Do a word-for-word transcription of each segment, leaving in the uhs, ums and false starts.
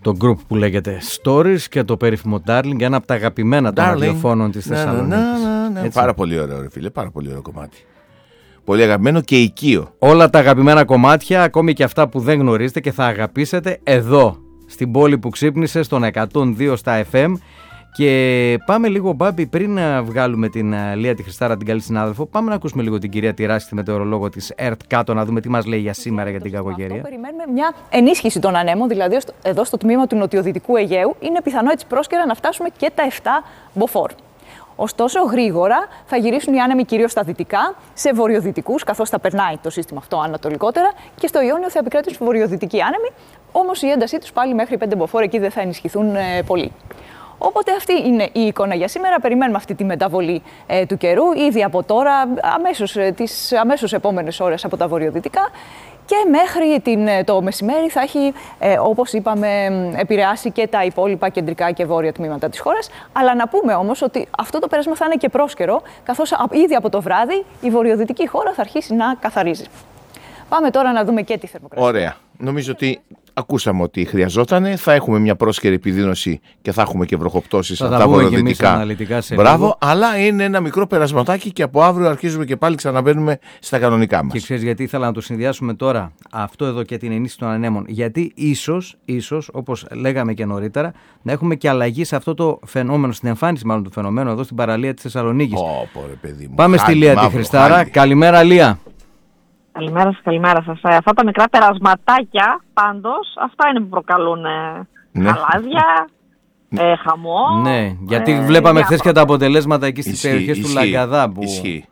Το group που λέγεται Stories και το περίφημο Darling, ένα από τα αγαπημένα των ραδιοφώνων της Θεσσαλονίκης. Ναι, ναι, ναι. Πάρα πολύ ωραίο, ρε φίλε, πάρα πολύ ωραίο κομμάτι. Πολύ αγαπημένο και οικείο. Όλα τα αγαπημένα κομμάτια, ακόμη και αυτά που δεν γνωρίζετε και θα αγαπήσετε, εδώ, στην πόλη που ξύπνησε, στον εκατόν δύο στα εφ εμ. Και πάμε λίγο, Μπάμπη, πριν να βγάλουμε την Λία τη Χριστάρα, την καλή συνάδελφο, πάμε να ακούσουμε λίγο την κυρία Τυράση, τη μετεωρολόγο της ΕΡΤ κάτω, να δούμε τι μας λέει για σήμερα για την κακοκαιρία. Περιμένουμε μια ενίσχυση των ανέμων, δηλαδή εδώ στο τμήμα του νοτιοδυτικού Αιγαίου είναι πιθανό έτσι πρόσκαιρα να φτάσουμε και τα επτά μποφόρ. Ωστόσο, γρήγορα θα γυρίσουν οι άνεμοι κυρίως στα δυτικά, σε βορειοδυτικούς, καθώς θα περνάει το σύστημα αυτό ανατολικότερα, και στο Ιόνιο θα επικρατήσουν βορειοδυτικοί άνεμοι, όμως η έντασή τους πάλι μέχρι πέντε μποφόρ εκεί δεν θα ενισχυθούν ε, πολύ. Οπότε αυτή είναι η εικόνα για σήμερα. Περιμένουμε αυτή τη μεταβολή ε, του καιρού ήδη από τώρα, αμέσως, ε, τις αμέσως επόμενες ώρες από τα βορειοδυτικά, και μέχρι την, το μεσημέρι θα έχει, ε, όπως είπαμε, επηρεάσει και τα υπόλοιπα κεντρικά και βόρεια τμήματα της χώρας. Αλλά να πούμε όμως ότι αυτό το πέρασμα θα είναι και πρόσκαιρο, καθώς ήδη από το βράδυ η βορειοδυτική χώρα θα αρχίσει να καθαρίζει. Πάμε τώρα να δούμε και τη θερμοκρασία. Ωραία. Νομίζω ότι ακούσαμε ότι χρειαζόταν. Θα έχουμε μια πρόσκαιρη επιδείνωση και θα έχουμε και βροχοπτώσεις από τα βορειοδυτικά. Μπράβο, λίγο. Αλλά είναι ένα μικρό περασματάκι και από αύριο αρχίζουμε και πάλι ξαναμπαίνουμε στα κανονικά μας. Και ξέρεις γιατί ήθελα να το συνδυάσουμε τώρα αυτό εδώ και την ενίσχυση των ανέμων? Γιατί ίσως, ίσως, όπως λέγαμε και νωρίτερα, να έχουμε και αλλαγή σε αυτό το φαινόμενο, στην εμφάνιση μάλλον του φαινομένου εδώ στην παραλία της Θεσσαλονίκης. Oh, πορε, παιδί μου. Πάμε χάλι, στη Λία μαύρο, τη Χριστάρα. χάλι. Καλημέρα, Λία. Καλημέρα σας, καλημέρα σας. Αυτά τα μικρά περασματάκια, πάντως, αυτά είναι που προκαλούν ε, ναι. χαλάζια, ε, χαμό. Ναι, γιατί ε, βλέπαμε χθες και τα αποτελέσματα εκεί στις περιοχές του Λαγκαδά. Που... Ισχύει.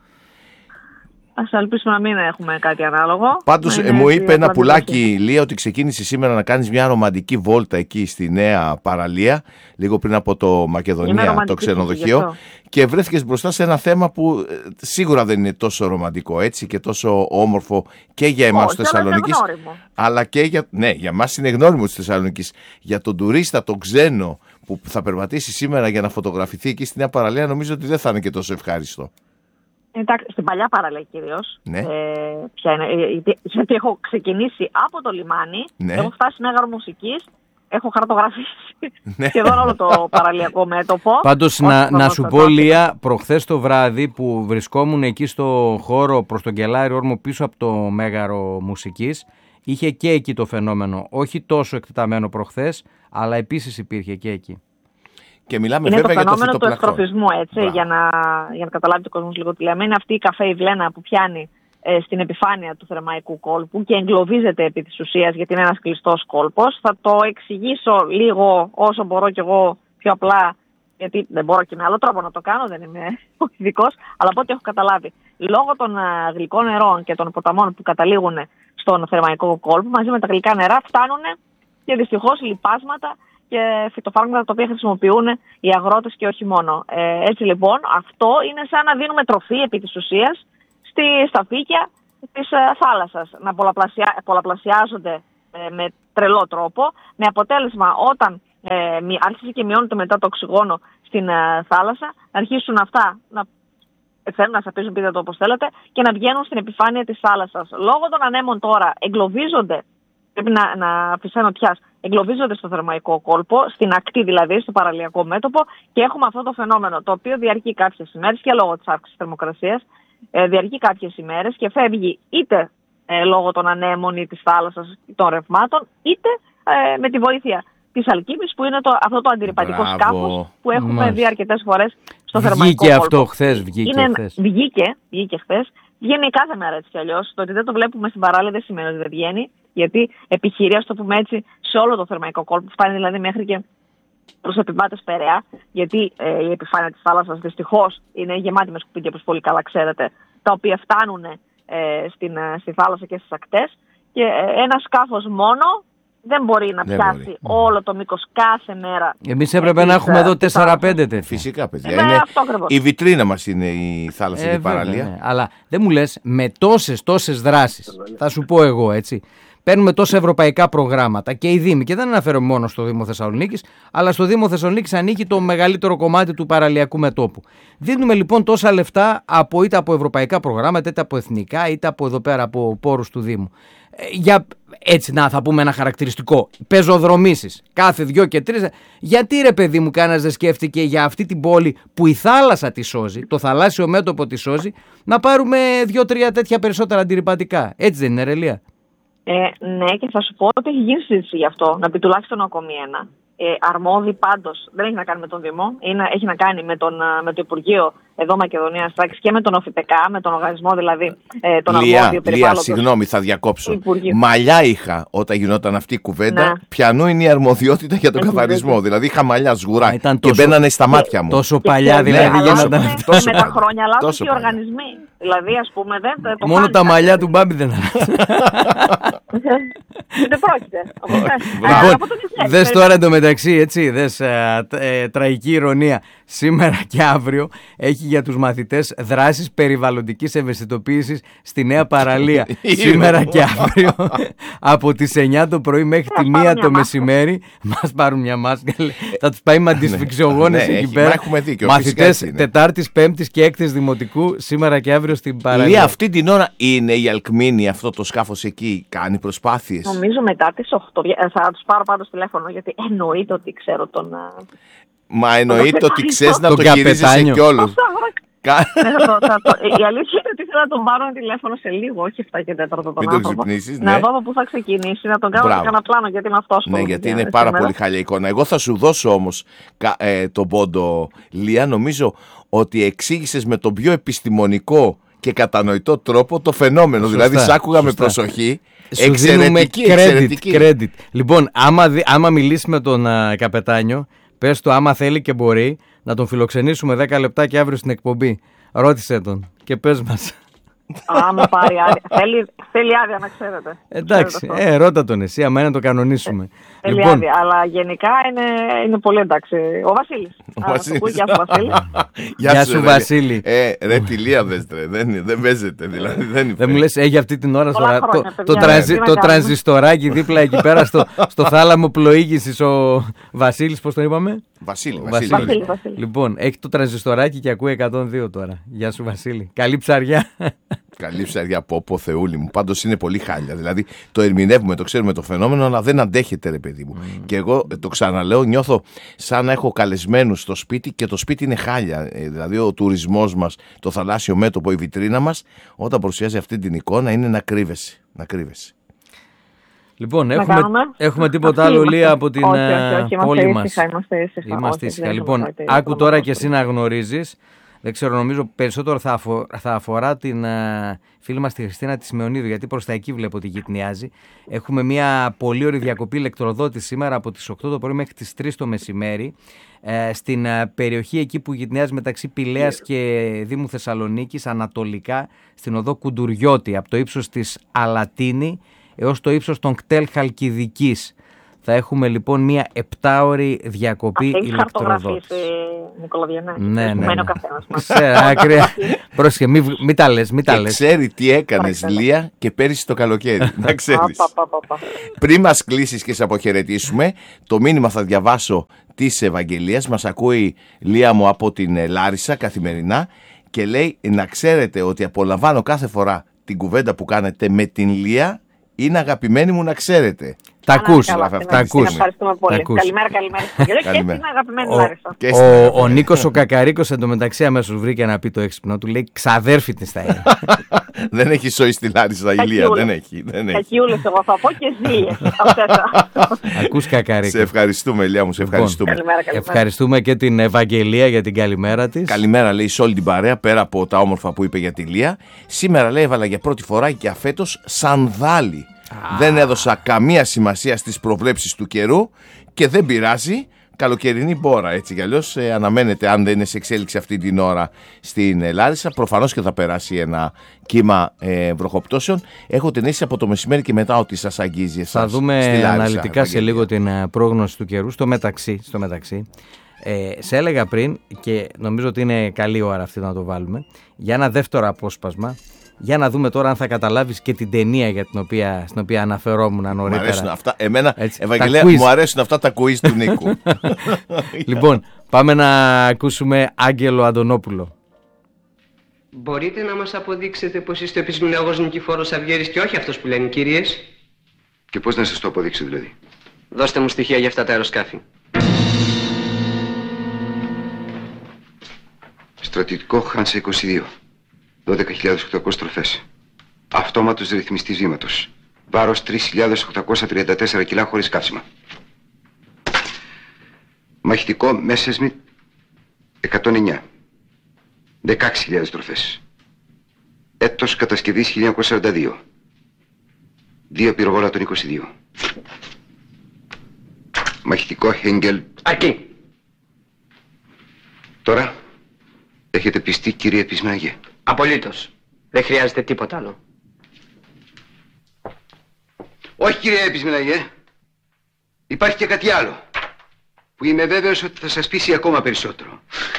Ας ελπίσουμε να μην έχουμε κάτι ανάλογο. Πάντως είναι, μου είπε ένα πουλάκι, πουλάκι, Λία, ότι ξεκίνησε σήμερα να κάνεις μια ρομαντική βόλτα εκεί στη νέα παραλία, λίγο πριν από το Μακεδονία, το ξενοδοχείο, και βρέθηκες μπροστά σε ένα θέμα που ε, σίγουρα δεν είναι τόσο ρομαντικό, έτσι, και τόσο όμορφο και για εμάς της Θεσσαλονίκης, αλλά και για, ναι, για εμάς είναι γνώριμο της Θεσσαλονίκης. Για τον τουρίστα, τον ξένο που θα περπατήσει σήμερα για να φωτογραφηθεί εκεί στη νέα παραλία, νομίζω ότι δεν θα είναι και τόσο ευχάριστο. Εντάξει, στην παλιά παραλία κυρίως. Ναι. Ε, ποια είναι, γιατί έχω ξεκινήσει από το λιμάνι, ναι. έχω φτάσει Μέγαρο Μουσικής, έχω χαρτογραφήσει ναι. σχεδόν όλο το παραλιακό μέτωπο. Πάντως να, να σου πω, Λία, προχθές το βράδυ που βρισκόμουν εκεί στο χώρο προς τον Κελάριο Όρμο πίσω από το Μέγαρο Μουσικής, είχε και εκεί το φαινόμενο. Όχι τόσο εκτεταμένο προχθές, αλλά επίσης υπήρχε και εκεί. Και μιλάμε είναι βέβαια το φαινόμενο για το του ευτροφισμού, έτσι, για να, για να καταλάβει ο κόσμος λίγο τι λέμε. Είναι αυτή η καφέ βλένα που πιάνει ε, στην επιφάνεια του θερμαϊκού κόλπου και εγκλωβίζεται επί της ουσίας, γιατί είναι ένας κλειστός κόλπος. Θα το εξηγήσω λίγο όσο μπορώ κι εγώ πιο απλά, γιατί δεν μπορώ και με άλλο τρόπο να το κάνω, δεν είμαι ο ειδικός, αλλά από ό,τι έχω καταλάβει. Λόγω των α, γλυκών νερών και των ποταμών που καταλήγουν στον θερμαϊκό κόλπο, μαζί με τα γλυκά νερά φτάνουν και δυστυχώς λιπάσματα και φυτοφάρμακα τα οποία χρησιμοποιούν οι αγρότες και όχι μόνο. Ε, έτσι λοιπόν, αυτό είναι σαν να δίνουμε τροφή επί της ουσίας στη, στα φύκια της ε, θάλασσας. Να πολλαπλασια, πολλαπλασιάζονται ε, με τρελό τρόπο, με αποτέλεσμα όταν ε, αρχίσει και μειώνεται μετά το οξυγόνο στην ε, θάλασσα, να αρχίσουν αυτά να θέλουν να σαπίζουν, πείτε το όπως θέλετε, και να βγαίνουν στην επιφάνεια της θάλασσας. Λόγω των ανέμων τώρα εγκλωβίζονται, πρέπει να, να αφήσω νοτιάς, εγκλωβίζονται στο θερμαϊκό κόλπο, στην ακτή δηλαδή, στο παραλιακό μέτωπο, και έχουμε αυτό το φαινόμενο, το οποίο διαρκεί κάποιες ημέρες και λόγω της αύξησης της θερμοκρασίας, ε, διαρκεί κάποιες ημέρες και φεύγει είτε ε, λόγω των ανέμων ή της θάλασσας ή των ρευμάτων, είτε ε, με τη βοήθεια της αλκύμης, που είναι το, αυτό το αντιρρυπατικό σκάφος που έχουμε Μάλιστα. δει αρκετές φορές στο βγήκε θερμαϊκό αυτό κόλπο. Χθες, βγήκε είναι, χθες. Βγήκε, βγήκε χθες. Βγαίνει κάθε μέρα έτσι κι αλλιώς. Το ότι δεν το βλέπουμε στην παράλια δεν σημαίνει ότι δεν βγαίνει, γιατί επιχειρεί, ας το πούμε έτσι, σε όλο το θερμαϊκό κόλπο. Φτάνει δηλαδή μέχρι και προς επιβάτες Περαία, γιατί ε, η επιφάνεια της θάλασσας δυστυχώς είναι γεμάτη με σκουπίδια, όπως πολύ καλά ξέρετε, τα οποία φτάνουν ε, στην, ε, στη θάλασσα και στις ακτές. Και ε, ένα σκάφος μόνο δεν μπορεί να δεν πιάσει μπορεί. όλο το μήκος κάθε μέρα. Εμείς έπρεπε ε, να έχουμε εδώ τέσσερα πέντε τέτοια. Φυσικά, παιδιά. Ε, είναι η βιτρίνα μας είναι η θάλασσα και η παραλία. Ναι. Αλλά δεν μου λες, με τόσες τόσες δράσεις, θα σου πω εγώ έτσι, παίρνουμε τόσα ευρωπαϊκά προγράμματα και οι Δήμοι, και δεν αναφέρω μόνο στο Δήμο Θεσσαλονίκης, αλλά στο Δήμο Θεσσαλονίκης ανήκει το μεγαλύτερο κομμάτι του παραλιακού μετώπου. Δίνουμε λοιπόν τόσα λεφτά από, είτε από ευρωπαϊκά προγράμματα, είτε από εθνικά, είτε από εδώ πέρα από πόρους του Δήμου. Για έτσι να θα πούμε ένα χαρακτηριστικό, πεζοδρομήσεις κάθε δυο και τρεις. Γιατί ρε παιδί μου κανένας δεν σκέφτηκε για αυτή την πόλη που η θάλασσα τη σώζει, το θαλάσσιο μέτωπο τη σώζει, να πάρουμε δύο-τρία τέτοια περισσότερα αντιρρυπαντικά? Έτσι δεν είναι, ρε Λία? Ε, ναι, και θα σου πω ότι έχει γίνει συζήτηση γι' αυτό, να πει τουλάχιστον ακόμη ένα. Ε, αρμόδιοι πάντως δεν έχει να κάνει με τον Δήμο, είναι, έχει να κάνει με, τον, με το Υπουργείο εδώ Μακεδονίας Θράκης και με τον ΟΦΙΠΕΚΑ, με τον οργανισμό δηλαδή ε, τον Λία, αρμόδιο περιβάλλοντος. Λία, συγγνώμη, θα διακόψω. Υπουργείο. Μαλλιά είχα όταν γινόταν αυτή η κουβέντα. Ναι. Ποιανού είναι η αρμοδιότητα για τον έχει καθαρισμό? Δηλαδή, δηλαδή είχα μαλλιά σγουρά και τόσο, μπαίνανε στα μάτια μου. Τόσο παλιά δηλαδή γίνονταν αυτό. Με τα χρόνια αλλάζουν οι οργανισμοί. Δηλαδή, ας πούμε, δεν το μόνο τα μαλλιά του Μπάμπη δεν αλλάζουν. Δεν πρόκειται. Λοιπόν, δες τώρα εντωμεταξύ, έτσι, δες τραγική ηρωνία. Σήμερα και αύριο έχει για τους μαθητές δράσεις περιβαλλοντικής ευαισθητοποίησης στη Νέα Παραλία. Σήμερα και αύριο από τις εννιά το πρωί μέχρι τη μία το μεσημέρι μας πάρουν μια μάσκα. Θα τους πάει με αντισφυξιογόνες εκεί πέρα. Μαθητές Τετάρτης, Πέμπτης και Έκτης Δημοτικού σήμερα και αύριο στην Παραλία. Λία, αυτή την ώρα είναι η Αλκμήνη, αυτό το σκάφος εκεί, κάνει προσπάθειες? Νομίζω μετά τις οκτώ. Θα τους πάρω πάντως τηλέφωνο, γιατί εννοείται ότι ξέρω τον... Μα εννοείται ότι ξέρεις να το χειρίζεσαι κιόλας. Η αλήθεια είναι ότι ήθελα να τον πάρω τηλέφωνο σε λίγο, όχι εφτά και τέταρτο τον άνθρωπο. Να δω από πού θα ξεκινήσει, να τον κάνω ένα πλάνο, γιατί είναι αυτός. Ναι, γιατί είναι πάρα πολύ χάλια εικόνα. Εγώ θα σου δώσω όμως τον πόντο, Λία. Νομίζω ότι εξήγησες με τον πιο επιστημονικό και κατανοητό τρόπο το φαινόμενο. Σωστά, δηλαδή, σ' άκουγα με προσοχή. Εξαιρετική, εξαιρετική. Credit. Λοιπόν, άμα, άμα μιλήσει με τον uh, καπετάνιο, πες του άμα θέλει και μπορεί να τον φιλοξενήσουμε δέκα λεπτά και αύριο στην εκπομπή. Ρώτησε τον και πες μας. Άμα πάρει άδεια. Θέλει, θέλει άδεια, να ξέρετε. Εντάξει, ε, ρώτα τον εσύ, άμα είναι να το κανονίσουμε. Ε, θέλει λοιπόν, άδεια, αλλά γενικά είναι, είναι πολύ εντάξει. Ο Βασίλης. Ο Βασίλης. Γεια σου, Βασίλη. Γεια σου, Βασίλη. Ε, ρε, τη Λία δες, ρε. Δεν, δεν παίζεται, δηλαδή. Δεν, δεν μου λες, έχει αυτή την ώρα στο, χρόνια, το, παιδιά, το, τρανζι, το τρανζιστοράκι δίπλα εκεί πέρα στο, στο θάλαμο πλοήγησης ο Βασίλης, πώς τον είπαμε? Βασίλη, Βασίλη. Βασίλη, Βασίλη. Λοιπόν, έχει το τρανζιστοράκι και ακούει εκατόν δύο τώρα. Γεια σου, Βασίλη. Καλή ψαριά. Καλή ψαριά από πω Θεούλη μου. Πάντως είναι πολύ χάλια. Δηλαδή το ερμηνεύουμε, το ξέρουμε το φαινόμενο, αλλά δεν αντέχεται, ρε παιδί μου. Mm. Και εγώ το ξαναλέω, νιώθω σαν να έχω καλεσμένους στο σπίτι και το σπίτι είναι χάλια. Ε, δηλαδή ο τουρισμός μας, το θαλάσσιο μέτωπο, η βιτρίνα μας, όταν παρουσιάζει αυτή την εικόνα είναι να κρύβεσαι. Να κρύβεσαι. Λοιπόν, έχουμε, έχουμε τίποτα άλλο, Λία, από την όχι, όχι, όχι, πόλη είμαστε μας? Ήσυχα, είμαστε ήσυχα. Είμαστε ήσυχα. Λοιπόν, άκου τώρα και εσύ να γνωρίζεις. Δεν ξέρω, νομίζω περισσότερο θα, αφο, θα αφορά την uh, φίλη μας τη Χριστίνα τη Σιμεωνίδου, γιατί προς τα εκεί βλέπω ότι γυτνιάζει. Έχουμε μια πολύ ωραία διακοπή ηλεκτροδότης σήμερα από τις οκτώ το πρωί μέχρι τις τρεις το μεσημέρι ε, στην uh, περιοχή εκεί που γυτνιάζει μεταξύ Πηλαίας και Δήμου Θεσσαλονίκης, ανατολικά, στην οδό Κουντουριώτη, από το ύψος της Αλατίνη έως το ύψος των Κτέλ Χαλκιδικής. Θα έχουμε λοιπόν μια επτάωρη διακοπή ηλεκτροδότης. Νικολαδιανά. Ναι, ναι. Μένει ο καθένας μας. Πρόσεχε, μην μη τα λες, μη τα λες. Ξέρει τι έκανες, Λία, και πέρυσι το καλοκαίρι. Να ξέρεις. Πριν μας κλείσεις και σε αποχαιρετήσουμε, το μήνυμα θα διαβάσω της Ευαγγελίας. Μας ακούει, Λία μου, από την Λάρισα καθημερινά και λέει να ξέρετε ότι απολαμβάνω κάθε φορά την κουβέντα που κάνετε με την Λία. Είναι αγαπημένη μου, να ξέρετε. Τα ακούς. Τα ακούς. Ευχαριστούμε πολύ. Καλημέρα, καλημέρα. Και είναι αγαπημένη Λάρισα. Ο, ο, ο Νίκος ο Κακαρίκος εντωμεταξύ αμέσως βρήκε να πει το έξυπνο του, λέει ξαδέρφη της θα είναι. Δεν έχει σωή στη Λάρισα, Ηλία, δεν έχει. Κακιούλες εγώ θα πω και ζήλιες. Ακούς, Κακαρίκο. Σε ευχαριστούμε, Ηλία μου, σε ευχαριστούμε. Καλημέρα, καλημέρα. Ευχαριστούμε και την Ευαγγελία για την καλημέρα της. Καλημέρα, λέει, σε όλη την παρέα, πέρα από τα όμορφα που είπε για τη Ηλία. Σήμερα, λέει, έβαλα για πρώτη φορά και αφέτος σανδάλι. Ah. Δεν έδωσα καμία σημασία στις προβλέψεις του καιρού και δεν πειράζει. Καλοκαιρινή μπόρα, έτσι κι αλλιώς ε, αναμένεται, αν δεν είναι σε εξέλιξη αυτή την ώρα στην ε, Λάρισα. Προφανώς και θα περάσει ένα κύμα ε, βροχοπτώσεων. Έχω την αίσθηση από το μεσημέρι και μετά ότι σας αγγίζει εσάς. Θα δούμε στη Λάρισα, αναλυτικά σε λίγο την uh, πρόγνωση του καιρού. Στο μεταξύ, στο μεταξύ ε, σε έλεγα πριν, και νομίζω ότι είναι καλή ώρα αυτή να το βάλουμε, για ένα δεύτερο απόσπασμα. Για να δούμε τώρα αν θα καταλάβεις και την ταινία για την οποία, στην οποία αναφερόμουν νωρίτερα. Μου αρέσουν αυτά. Εμένα, έτσι, Ευαγγελία, μου αρέσουν αυτά τα quiz του Νίκου. Λοιπόν, πάμε να ακούσουμε Άγγελο Αντωνόπουλο. Μπορείτε να μας αποδείξετε πως είστε ο επισμηλαγός Νικηφόρος Αυγέρης και όχι αυτός που λένε οι κυρίες? Και πώς να σας το αποδείξω δηλαδή? Δώστε μου στοιχεία για αυτά τα αεροσκάφη. Στρατιωτικό Χάνσα είκοσι δύο. δώδεκα χιλιάδες οκτακόσιες τροφές. Αυτόματος ρυθμιστής βήματος. Βάρος τρεις χιλιάδες οκτακόσια τριάντα τέσσερα κιλά χωρίς καύσιμα. Μαχητικό Messerschmitt εκατόν εννιά. δεκαέξι χιλιάδες τροφές. Έτος κατασκευής χίλια εννιακόσια σαράντα δύο. Δύο πυροβόλα των είκοσι δύο. Μαχητικό Henkel. Αρκεί. Τώρα έχετε πιστεί, κύριε Επισμάγε? Απολύτως. Δεν χρειάζεται τίποτα άλλο. Όχι, κύριε Επισμάγε. Υπάρχει και κάτι άλλο που είμαι βέβαιος ότι θα σας πείσει ακόμα περισσότερο.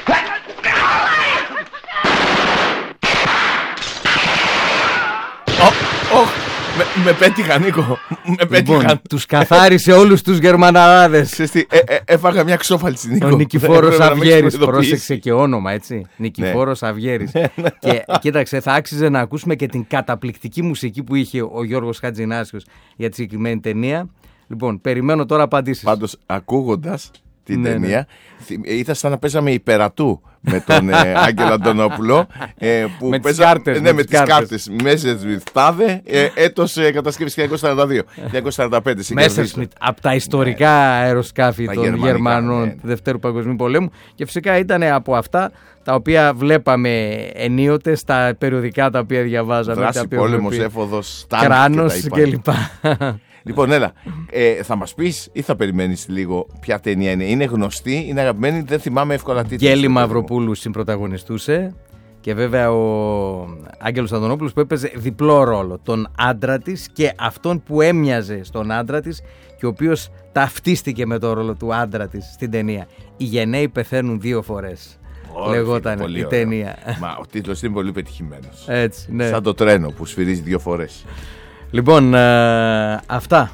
Με, με πέτυχαν, Νίκο. Με πέτυχαν. Λοιπόν, τους καθάρισε όλους τους Γερμαναράδες. Ε, ε, έφαγα μια ξόφαλτση, Νίκο. Ο Νικηφόρος Αυγέρης. Πρόσεξε και όνομα, έτσι. Νικηφόρος ναι. Αυγέρης. Και κοίταξε, θα άξιζε να ακούσουμε και την καταπληκτική μουσική που είχε ο Γιώργος Χατζηνάσιος για τη συγκεκριμένη ταινία. Λοιπόν, περιμένω τώρα απαντήσεις. Πάντως, ακούγοντας την ναι, ταινία, ναι. Ήταν σαν να παίζαμε υπερατού με τον ε, Άγγελο Αντωνόπουλο. Ε, που με παίζα, τις κάρτες. Ναι, με, με τις κάρτες. Messerschmitt τάδε, ε, έτος ε, κατασκευής χίλια εννιακόσια σαράντα δύο χίλια εννιακόσια σαράντα πέντε. Messerschmitt, από τα ιστορικά ναι. αεροσκάφη τα των Γερμανών ναι, ναι. του Δευτέρου Παγκοσμίου Πολέμου. Και φυσικά ήταν από αυτά τα οποία βλέπαμε ενίοτε στα περιοδικά τα οποία διαβάζαμε. Δράση, πόλεμος, έφοδος, τάγκ κράνος κλπ. Λοιπόν, έλα, ε, θα μας πεις ή θα περιμένεις λίγο ποια ταινία είναι? Είναι γνωστή, είναι αγαπημένη, δεν θυμάμαι εύκολα τίτλους. Γκέλη Μαυροπούλου συμπρωταγωνιστούσε και βέβαια ο Άγγελος Αντωνόπουλος που έπαιζε διπλό ρόλο, τον άντρα της και αυτόν που έμοιαζε στον άντρα της και ο οποίος ταυτίστηκε με το ρόλο του άντρα της στην ταινία. Οι γενναίοι πεθαίνουν δύο φορές. Oh, λεγόταν η ωραίο. Ταινία. Μα ο τίτλος είναι πολύ πετυχημένος. Έτσι, ναι. Σαν το τρένο που σφυρίζει δύο φορές. Λοιπόν, ε, αυτά.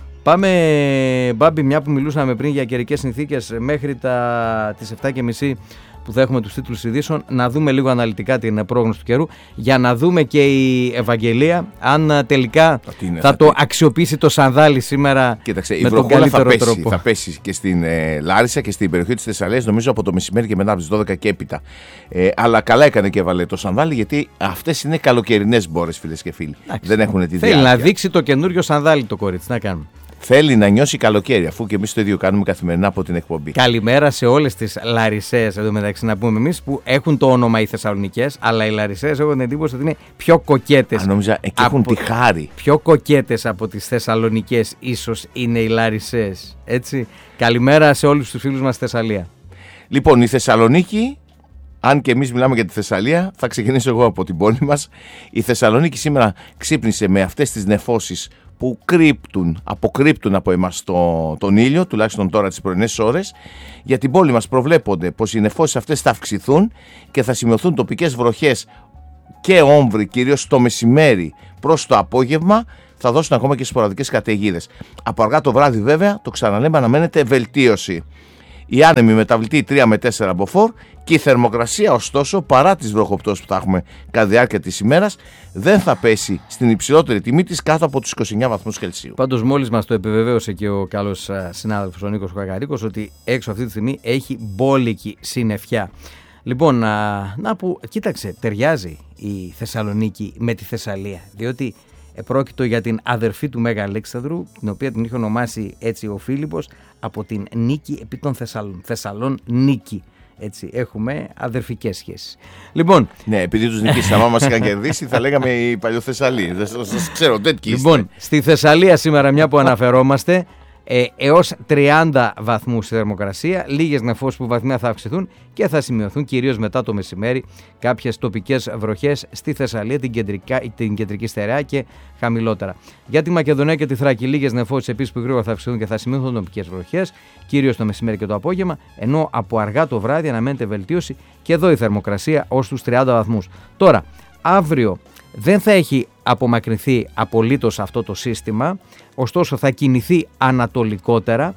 Πάμε, Μπάμπη, μια που μιλούσαμε πριν για καιρικές συνθήκες, μέχρι τα, τις επτά και μισή που θα έχουμε τους τίτλους ειδήσεων, να δούμε λίγο αναλυτικά την πρόγνωση του καιρού, για να δούμε και η Ευαγγελία αν τελικά είναι, θα, θα το αξιοποιήσει το σανδάλι σήμερα. Κοίταξε, με η τον καλύτερο θα πέσει, τρόπο. Θα πέσει και στην ε, Λάρισα και στην περιοχή της Θεσσαλίας, νομίζω από το μεσημέρι και μετά από τις δώδεκα και έπειτα. Ε, αλλά καλά έκανε και έβαλε το σανδάλι, γιατί αυτές είναι καλοκαιρινές μπόρες, φίλες και φίλοι. Άξι, δεν έχουν τη διάρκεια. Θέλει να δείξει το καινούριο σανδάλι το κορίτσι, να κάνουμε. Θέλει να νιώσει καλοκαίρι, αφού και εμείς το ίδιο κάνουμε καθημερινά από την εκπομπή. Καλημέρα σε όλες τις Λαρισαίες, εδώ μεταξύ να πούμε εμείς, που έχουν το όνομα οι Θεσσαλονικές, αλλά οι Λαρισαίες έχω την εντύπωση ότι είναι πιο κοκέτες. Αν νόμιζα, εκεί έχουν τη χάρη. Πιο κοκέτες από τις Θεσσαλονικές ίσως είναι οι Λαρισαίες. Έτσι. Καλημέρα σε όλους τους φίλους μας στη Θεσσαλία. Λοιπόν, η Θεσσαλονίκη, αν και εμείς μιλάμε για τη Θεσσαλία, θα ξεκινήσω εγώ από την πόλη μας. Η Θεσσαλονίκη σήμερα ξύπνησε με αυτές τις νεφώσεις που κρύπτουν, αποκρύπτουν από εμάς το, τον ήλιο, τουλάχιστον τώρα τις πρωινές ώρες. Για την πόλη μας προβλέπονται πως οι νεφώσεις αυτές θα αυξηθούν και θα σημειωθούν τοπικές βροχές και όμβροι, κυρίως το μεσημέρι προς το απόγευμα, θα δώσουν ακόμα και σποραδικές καταιγίδες. Από αργά το βράδυ βέβαια, το ξαναλέμε, αναμένεται βελτίωση. Η άνεμη μεταβλητή τρία με τέσσερα μποφόρ και η θερμοκρασία, ωστόσο, παρά τις βροχοπτώσεις που θα έχουμε κατά τη διάρκεια της ημέρας, δεν θα πέσει στην υψηλότερη τιμή της κάτω από τους είκοσι εννιά βαθμούς Κελσίου. Πάντως, μόλις μας το επιβεβαίωσε και ο καλός συνάδελφος ο Νίκος Κακαρίκος, ότι έξω αυτή τη στιγμή έχει μπόλικη συννεφιά. Λοιπόν, να, να που, κοίταξε, ταιριάζει η Θεσσαλονίκη με τη Θεσσαλία, διότι πρόκειτο για την αδερφή του Μέγα Αλέξανδρου, την οποία την είχε ονομάσει έτσι ο Φίλιππος, από την νίκη επί των Θεσσαλών. Θεσσαλών νίκη. Έτσι, έχουμε αδερφικές σχέσεις. Λοιπόν. Ναι, επειδή τους νικήσαμε, άμα μας είχαν κερδίσει, θα λέγαμε οι Παλιοθεσσαλοί. Δεν σας ξέρω, τέτοιοι είστε. Λοιπόν, στη Θεσσαλία σήμερα, μια που αναφερόμαστε, ε, έως τριάντα βαθμούς η θερμοκρασία, λίγες νεφώσεις που βαθμία θα αυξηθούν και θα σημειωθούν κυρίως μετά το μεσημέρι κάποιες τοπικές βροχές στη Θεσσαλία, την, κεντρικά, την κεντρική στερεά και χαμηλότερα. Για τη Μακεδονία και τη Θράκη, λίγες νεφώσεις επίσης που γρήγορα θα αυξηθούν και θα σημειωθούν τοπικές βροχές, κυρίως το μεσημέρι και το απόγευμα, ενώ από αργά το βράδυ αναμένεται βελτίωση και εδώ η θερμοκρασία ως τους τριάντα βαθμούς. Τώρα, αύριο δεν θα έχει απομακρυνθεί απολύτως αυτό το σύστημα, ωστόσο θα κινηθεί ανατολικότερα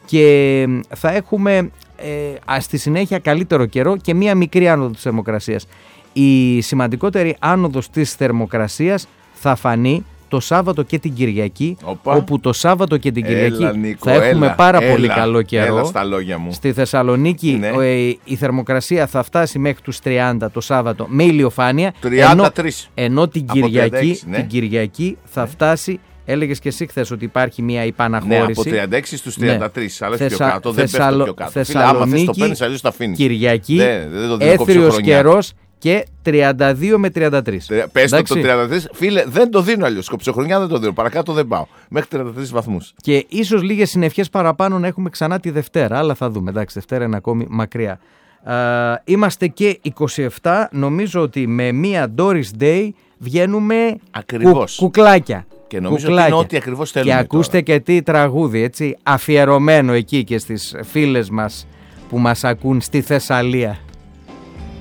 και θα έχουμε ε, στη συνέχεια καλύτερο καιρό και μία μικρή άνοδο της θερμοκρασίας. Η σημαντικότερη άνοδος της θερμοκρασίας θα φανεί το Σάββατο και την Κυριακή. Οπα. Όπου το Σάββατο και την Κυριακή έλα, Νίκο, θα έχουμε έλα, πάρα έλα, πολύ καλό καιρό. Έλα στα λόγια μου. Στη Θεσσαλονίκη ναι. ε, η θερμοκρασία θα φτάσει μέχρι τους τριάντα το Σάββατο με ηλιοφάνεια. τριάντα τρία. Ενώ, ενώ την, Κυριακή, τριάντα έξι, ναι. την Κυριακή θα ναι. φτάσει. Έλεγες και εσύ χθες ότι υπάρχει μια υπαναχώρηση. Ναι, από τριάντα έξι στους τριάντα τρία. Ναι. Αλλά Θεσσα... πιο κάτω, δεν Θεσσαλο... πέφτει πιο κάτω. Θεσσαλονίκη, Φίλε, άμα θες το παίρνεις, αλλιώς τα αφήνεις. Κυριακή, δεν, δεν έθριος καιρός και τριάντα δύο με τριάντα τρία. Πες το το τριάντα τρία. Φίλε, δεν το δίνω αλλιώς. Κοψοχρονιά δεν το δίνω. Παρακάτω δεν πάω. Μέχρι τριάντα τρεις βαθμούς. Και ίσως λίγες συννεφιές παραπάνω να έχουμε ξανά τη Δευτέρα. Αλλά θα δούμε. Εντάξει, Δευτέρα είναι ακόμη μακριά. Uh, είμαστε και είκοσι επτά. Νομίζω ότι με μία Doris Day βγαίνουμε κου, κουκλάκια. Και νομίζω κουκλάκια. Ότι είναι ό,τι ακριβώς θέλουμε. Και ακούστε τώρα. Και τι τραγούδι, έτσι, αφιερωμένο εκεί και στις φίλες μας που μας ακούν στη Θεσσαλία.